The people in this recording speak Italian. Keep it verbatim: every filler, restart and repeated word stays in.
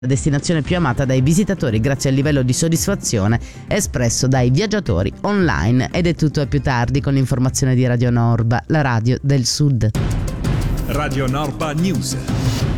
La destinazione più amata dai visitatori grazie al livello di soddisfazione espresso dai viaggiatori online. Ed è tutto, a più tardi con l'informazione di Radio Norba, la radio del Sud. Radio Norba News.